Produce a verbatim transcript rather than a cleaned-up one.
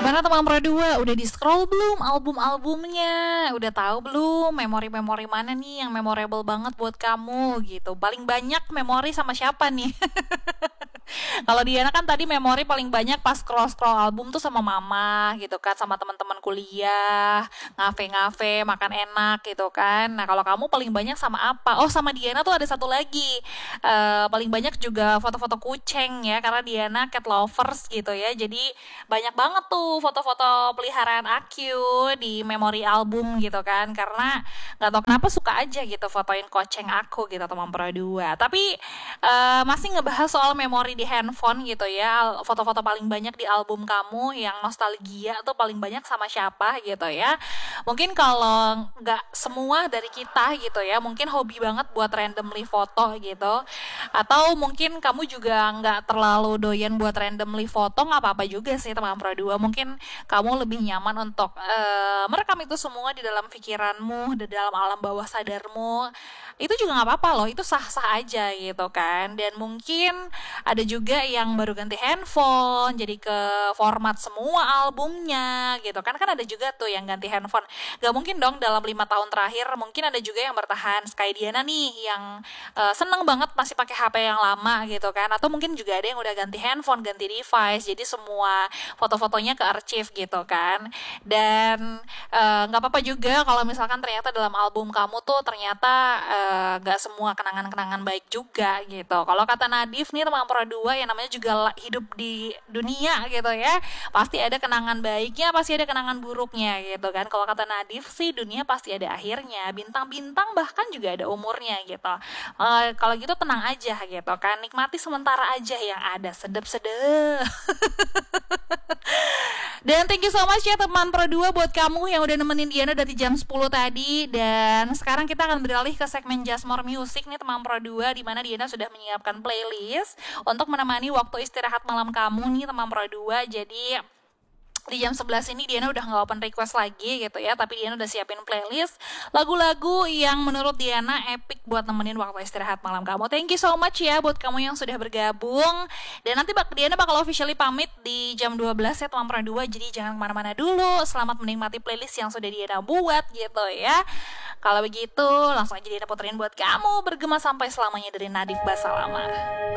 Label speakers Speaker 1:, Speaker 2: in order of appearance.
Speaker 1: Gimana teman Pro dua? Udah di-scroll belum album-albumnya? Udah tahu belum memori-memori mana nih yang memorable banget buat kamu gitu? Paling banyak memori sama siapa nih? Kalau Diana kan tadi memori paling banyak pas scroll-scroll album tuh sama mama gitu kan, sama teman-teman kuliah, ngafe-ngafe, makan enak gitu kan. Nah, kalau kamu paling banyak sama apa? Oh, sama Diana tuh ada satu lagi. Eh, paling banyak juga foto-foto kucing ya, karena Diana cat lovers gitu ya. Jadi banyak banget tuh foto-foto peliharaan aku di memori album gitu kan, karena nggak tahu kenapa suka aja gitu fotoin kucing aku gitu teman Pro dua. Tapi eh, masih ngebahas soal memori di handphone gitu ya, foto-foto paling banyak di album kamu yang nostalgia tuh paling banyak sama siapa gitu ya. Mungkin kalau nggak semua dari kita gitu ya, mungkin hobi banget buat randomly foto gitu, atau mungkin kamu juga nggak terlalu doyan buat randomly foto, nggak apa-apa juga sih teman Pro dua. Mungkin kamu lebih nyaman untuk uh, merekam itu semua di dalam pikiranmu, di dalam alam bawah sadarmu. Itu juga nggak apa-apa loh, itu sah-sah aja gitu kan. Dan mungkin ada juga yang baru ganti handphone, jadi ke format semua albumnya gitu kan. Kan ada juga tuh yang ganti handphone. Gak mungkin dong dalam lima tahun terakhir. Mungkin ada juga yang bertahan Sky Diana nih, yang uh, seneng banget masih pakai H P yang lama gitu kan. Atau mungkin juga ada yang udah ganti handphone, ganti device, jadi semua foto-fotonya ke archive gitu kan. Dan uh, gak apa-apa juga kalau misalkan ternyata dalam album kamu tuh ternyata uh, gak semua kenangan-kenangan baik juga gitu. Kalau kata Nadif nih teman Pro dua, yang namanya juga hidup di dunia gitu ya, pasti ada kenangan baiknya, pasti ada kenangan buruknya gitu kan. Kalau kata Nadif sih, dunia pasti ada akhirnya, bintang-bintang bahkan juga ada umurnya gitu. Uh, kalau gitu tenang aja gitu kan, nikmati sementara aja yang ada, sedep-sedep. Dan thank you so much ya teman Pro dua buat kamu yang udah nemenin Diana dari jam sepuluh tadi. Dan sekarang kita akan beralih ke segmen Just More Music nih teman Pro dua, di mana Diana sudah menyiapkan playlist untuk menemani waktu istirahat malam kamu nih teman Pro dua. Jadi di jam sebelas ini Diana udah gak open request lagi gitu ya, tapi Diana udah siapin playlist lagu-lagu yang menurut Diana epic buat nemenin waktu istirahat malam kamu. Thank you so much ya buat kamu yang sudah bergabung. Dan nanti bak Diana bakal officially pamit di jam dua belas ya teman Pro dua, jadi jangan kemana-mana dulu. Selamat menikmati playlist yang sudah Diana buat gitu ya. Kalau begitu langsung aja Diana puterin buat kamu Bergema Sampai Selamanya dari Nadif Basalama.